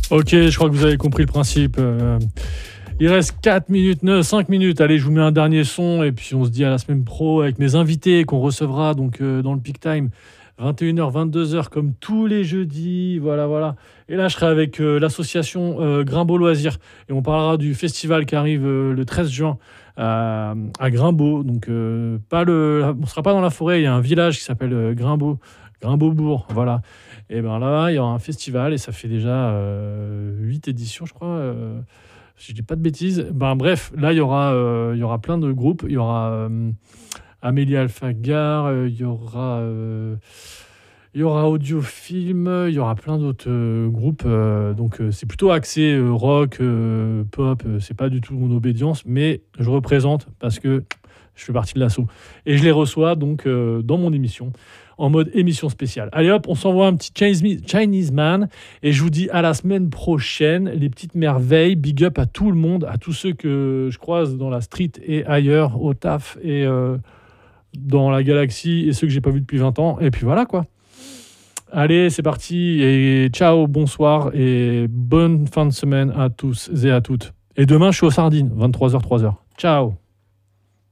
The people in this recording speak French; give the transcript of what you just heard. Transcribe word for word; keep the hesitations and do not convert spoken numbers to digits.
Ok, je crois que vous avez compris le principe. Euh, il reste quatre minutes, neuf, cinq minutes. Allez, je vous mets un dernier son et puis on se dit à la semaine pro avec mes invités qu'on recevra donc euh, dans le peak time. vingt et une heures, vingt-deux heures comme tous les jeudis. Voilà, voilà. Et là, je serai avec euh, l'association euh, Grimbaud Loisirs et on parlera du festival qui arrive euh, le treize juin à, à Grimbaud. Donc, euh, pas le, on ne sera pas dans la forêt. Il y a un village qui s'appelle euh, Grimbaud, Grimbaud-Bourg. Voilà. Et bien là, il y aura un festival et ça fait déjà euh, huit éditions, je crois. Euh, si je dis pas de bêtises. Ben, bref, là, il y aura, euh, il y aura plein de groupes. Il y aura euh, Amélie Alphagar, euh, il y aura... euh, il y aura Audiofilm, il y aura plein d'autres euh, groupes. euh, donc euh, c'est plutôt axé euh, rock, euh, pop. euh, c'est pas du tout mon obédience, mais je représente parce que je fais partie de l'assaut. Et je les reçois donc euh, dans mon émission, en mode émission spéciale. Allez hop, on s'envoie un petit Chinese, Chinese Man. Et je vous dis à la semaine prochaine, les petites merveilles. Big up à tout le monde, à tous ceux que je croise dans la street et ailleurs, au taf et euh, dans la galaxie, et ceux que j'ai pas vus depuis vingt ans. Et puis voilà quoi. Allez, c'est parti et ciao, bonsoir et bonne fin de semaine à tous et à toutes. Et demain, je suis aux Sardines, vingt-trois heures, trois heures. Ciao.